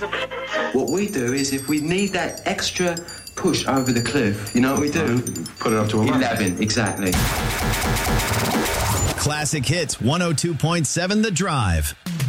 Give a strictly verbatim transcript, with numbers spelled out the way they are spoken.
What we do is if we need that extra push over the cliff, you know what we do? Put it up to a eleven, exactly. Classic Hits one oh two point seven The Drive.